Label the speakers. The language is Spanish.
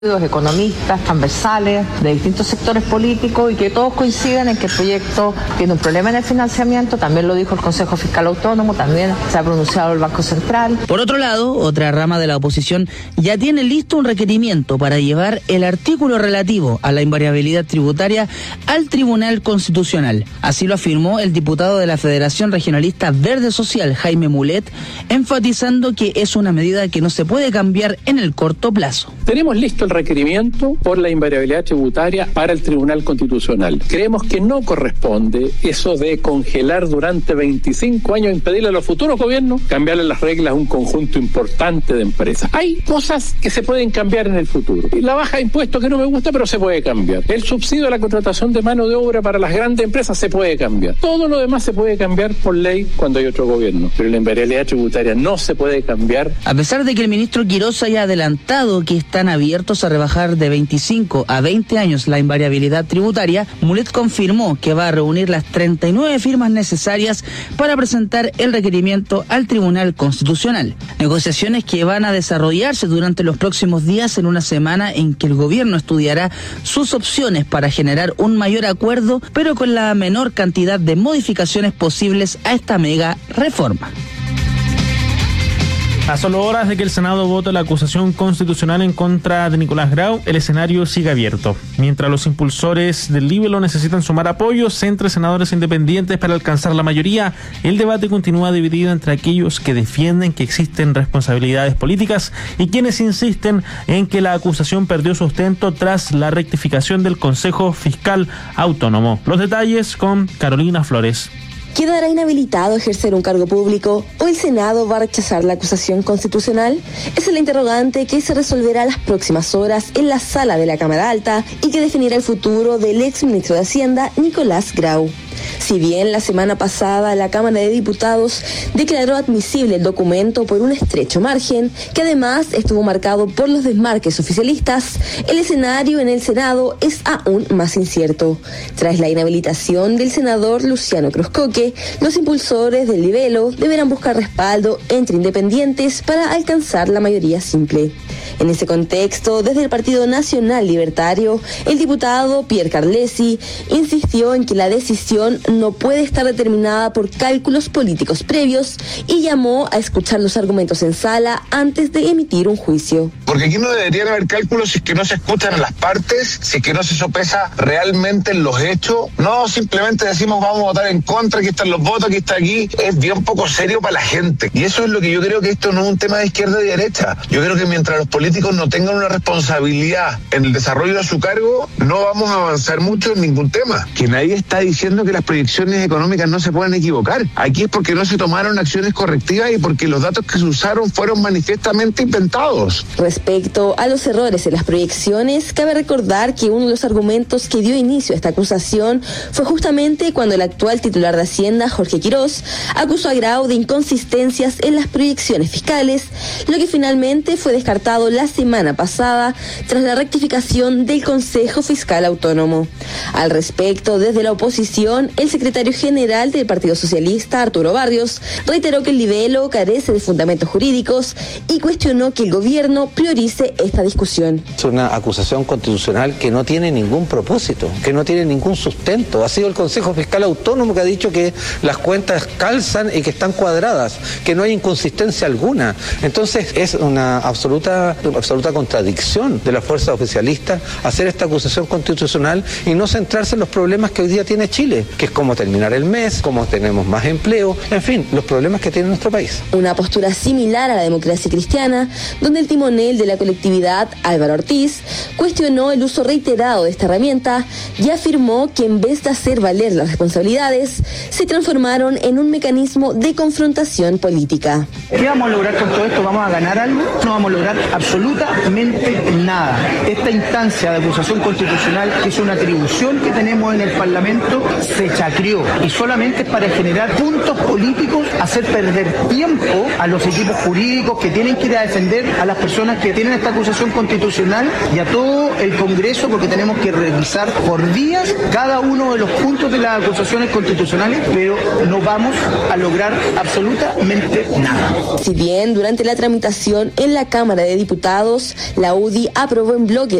Speaker 1: economistas transversales de distintos sectores políticos y que todos coinciden en que el proyecto tiene un problema en el financiamiento. También lo dijo el Consejo Fiscal Autónomo, también se ha pronunciado el Banco Central.
Speaker 2: Por otro lado, otra rama de la oposición ya tiene listo un requerimiento para llevar el artículo relativo a la invariabilidad tributaria al Tribunal Constitucional. Así lo afirmó el diputado de la Federación Regionalista Verde Social, Jaime Mulet, enfatizando que es una medida que no se puede cambiar en el corto plazo.
Speaker 3: Tenemos listo el requerimiento por la invariabilidad tributaria para el Tribunal Constitucional. Creemos que no corresponde eso de congelar durante 25 años, impedirle a los futuros gobiernos cambiarle las reglas a un conjunto importante de empresas. Hay cosas que se pueden cambiar en el futuro. Y la baja de impuestos que no me gusta, pero se puede cambiar. El subsidio a la contratación de mano de obra para las grandes empresas se puede cambiar. Todo lo demás se puede cambiar por ley cuando hay otro gobierno. Pero la invariabilidad tributaria no se puede cambiar.
Speaker 2: A pesar de que el ministro Quirós haya adelantado que están abiertos a rebajar de 25 a 20 años la invariabilidad tributaria, Mulet confirmó que va a reunir las 39 firmas necesarias para presentar el requerimiento al Tribunal Constitucional. Negociaciones que van a desarrollarse durante los próximos días en una semana en que el gobierno estudiará sus opciones para generar un mayor acuerdo, pero con la menor cantidad de modificaciones posibles a esta mega reforma.
Speaker 4: A solo horas de que el Senado vote la acusación constitucional en contra de Nicolás Grau, el escenario sigue abierto. Mientras los impulsores del libelo necesitan sumar apoyos entre senadores independientes para alcanzar la mayoría, el debate continúa dividido entre aquellos que defienden que existen responsabilidades políticas y quienes insisten en que la acusación perdió sustento tras la rectificación del Consejo Fiscal Autónomo. Los detalles con Carolina Flores.
Speaker 5: ¿Quedará inhabilitado a ejercer un cargo público o el Senado va a rechazar la acusación constitucional? Esa es la interrogante que se resolverá las próximas horas en la sala de la Cámara Alta y que definirá el futuro del exministro de Hacienda, Nicolás Grau. Si bien la semana pasada la Cámara de Diputados declaró admisible el documento por un estrecho margen, que además estuvo marcado por los desmarques oficialistas, el escenario en el Senado es aún más incierto. Tras la inhabilitación del senador Luciano Cruzcoque, los impulsores del libelo deberán buscar respaldo entre independientes para alcanzar la mayoría simple. En ese contexto, desde el Partido Nacional Libertario, el diputado Pierre Carlesi insistió en que la decisión no puede estar determinada por cálculos políticos previos y llamó a escuchar los argumentos en sala antes de emitir un juicio.
Speaker 6: Porque aquí no deberían haber cálculos si es que no se escuchan a las partes, si es que no se sopesa realmente en los hechos. No simplemente decimos vamos a votar en contra, aquí están los votos, aquí está aquí. Es bien poco serio para la gente. Y eso es lo que yo creo que esto no es un tema de izquierda y derecha. Yo creo que mientras los políticos no tengan una responsabilidad en el desarrollo de su cargo, no vamos a avanzar mucho en ningún tema. Que nadie está diciendo que las proyecciones económicas no se pueden equivocar. Aquí es porque no se tomaron acciones correctivas y porque los datos que se usaron fueron manifiestamente inventados.
Speaker 5: Respecto a los errores en las proyecciones, cabe recordar que uno de los argumentos que dio inicio a esta acusación fue justamente cuando el actual titular de Hacienda, Jorge Quirós, acusó a Grau de inconsistencias en las proyecciones fiscales, lo que finalmente fue descartado la semana pasada tras la rectificación del Consejo Fiscal Autónomo. Al respecto, desde la oposición, el secretario general del Partido Socialista, Arturo Barrios, reiteró que el libelo carece de fundamentos jurídicos y cuestionó que el gobierno priorice esta discusión.
Speaker 7: Es una acusación constitucional que no tiene ningún propósito, que no tiene ningún sustento. Ha sido el Consejo Fiscal Autónomo que ha dicho que las cuentas calzan y que están cuadradas, que no hay inconsistencia alguna. Entonces es una absoluta contradicción de la fuerza oficialista hacer esta acusación constitucional y no centrarse en los problemas que hoy día tiene Chile, que es cómo terminar el mes, cómo tenemos más empleo, en fin, los problemas que tiene nuestro país.
Speaker 5: Una postura similar a la democracia cristiana, donde el timonel de la colectividad, Álvaro Ortiz, cuestionó el uso reiterado de esta herramienta y afirmó que en vez de hacer valer las responsabilidades, se transformaron en un mecanismo de confrontación política.
Speaker 8: ¿Qué vamos a lograr con todo esto? ¿Vamos a ganar algo? No vamos a lograr absolutamente nada. Esta instancia de acusación constitucional, que es una atribución que tenemos en el Parlamento, se chacrió y solamente es para generar puntos políticos, hacer perder tiempo a los equipos jurídicos que tienen que ir a defender a las personas que tienen esta acusación constitucional y a todo el Congreso, porque tenemos que revisar por días cada uno de los puntos de las acusaciones constitucionales, pero no vamos a lograr absolutamente nada.
Speaker 5: Si bien durante la tramitación en la Cámara de Diputados, la UDI aprobó en bloque